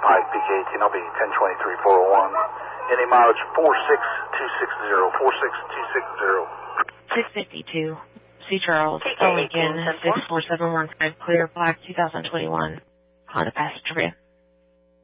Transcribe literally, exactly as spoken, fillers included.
Pike, P K eighteen, I'll be ten twenty-three four oh one. Any mileage four six two six zero, four six two six zero. six fifty-two, C. Charles, Lincoln, six four seven one five, clear, black, two thousand twenty-one, Honda passenger van.